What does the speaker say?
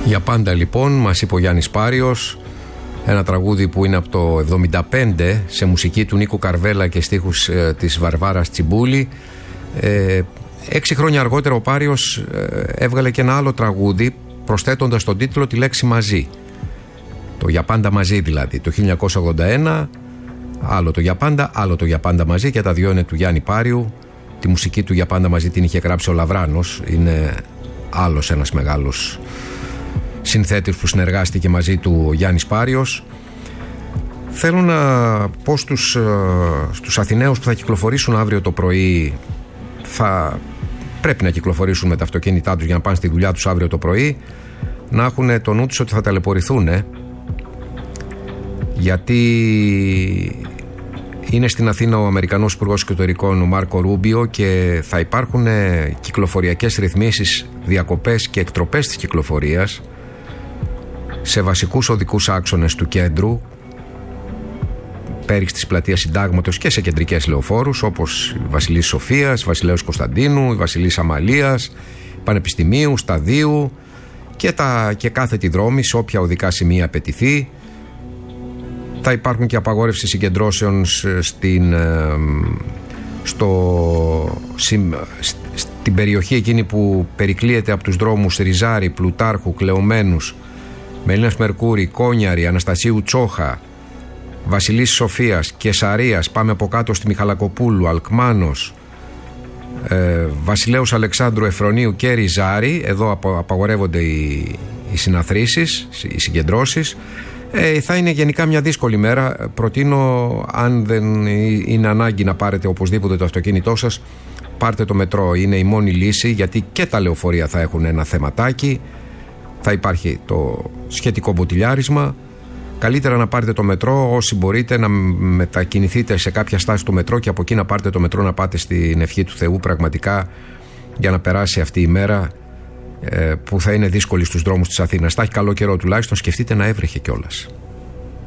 Για πάντα λοιπόν, μας είπε ο Γιάννης Πάριος, ένα τραγούδι που είναι από το 1975 σε μουσική του Νίκου Καρβέλα και στίχους της Βαρβάρας Τσιμπούλη. 6 χρόνια αργότερα ο Πάριος έβγαλε και ένα άλλο τραγούδι προσθέτοντας στον τίτλο τη λέξη μαζί. Το «Για πάντα μαζί» δηλαδή, το 1981. Άλλο το «Για πάντα», άλλο το «Για πάντα μαζί», και τα δύο είναι του Γιάννη Πάριου. Τη μουσική του «Για πάντα μαζί» την είχε γράψει ο Λαβράνος. Είναι άλλος ένας μεγάλος συνθέτης που συνεργάστηκε μαζί του ο Γιάννης Πάριος. Θέλω να πω στους Αθηναίους που θα κυκλοφορήσουν αύριο το πρωί, θα πρέπει να κυκλοφορήσουν με τα αυτοκίνητά τους για να πάνε στη δουλειά τους αύριο το πρωί, να έχουν το νου τους ότι θα ταλαιπωρηθούν, γιατί είναι στην Αθήνα ο Αμερικανός Υπουργός Εξωτερικών, ο Μάρκο Ρούμπιο, και θα υπάρχουν κυκλοφοριακές ρυθμίσεις, διακοπές και εκτροπές της κυκλοφορίας σε βασικούς οδικούς άξονες του κέντρου, πέριξ της Πλατείας Συντάγματος, και σε κεντρικές λεωφόρους όπως η Βασιλής Σοφίας, Βασιλέως Κωνσταντίνου, η Βασιλής Αμαλίας, Πανεπιστημίου, Σταδίου και κάθετη δρόμη σε όποια οδικά σημεία απαιτηθεί. Θα υπάρχουν και απαγόρευση συγκεντρώσεων στην περιοχή εκείνη που περικλείεται από τους δρόμους Ριζάρη, Πλουτάρχου, Κλεωμένους, Μελίνας Μερκούρη, Κόνιαρη, Αναστασίου Τσόχα, Βασιλής Σοφίας, Κεσαρίας, πάμε από κάτω στη Μιχαλακοπούλου, Αλκμάνος, Βασιλέως Αλεξάνδρου, Εφρονίου και Ριζάρη. Εδώ απαγορεύονται οι συναθρήσεις, οι συγκεντρώσεις. Θα είναι γενικά μια δύσκολη μέρα. Προτείνω, αν δεν είναι ανάγκη να πάρετε οπωσδήποτε το αυτοκίνητό σας, πάρτε το μετρό. Είναι η μόνη λύση, γιατί και τα λεωφορεία θα έχουν ένα θεματάκι. Θα υπάρχει το σχετικό μποτιλιάρισμα. Καλύτερα να πάρετε το μετρό, όσοι μπορείτε να μετακινηθείτε σε κάποια στάση του μετρό και από εκεί να πάρετε το μετρό, να πάτε στην ευχή του Θεού πραγματικά, για να περάσει αυτή η μέρα που θα είναι δύσκολη στους δρόμους της Αθήνας. Θα έχει καλό καιρό τουλάχιστον, σκεφτείτε να έβρεχε κιόλας.